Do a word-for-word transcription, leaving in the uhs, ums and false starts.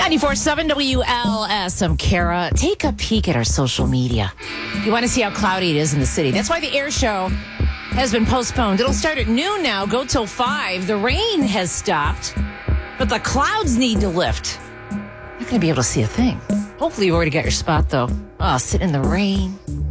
ninety-four seven W L S. I'm Kara. Take a peek at our social media. If you want to see how cloudy it is in the city. That's why the air show has been postponed. It'll start at noon now, go till five. The rain has stopped, but the clouds need to lift. Not going to be able to see a thing. Hopefully you already got your spot, though. Oh, sitting in the rain,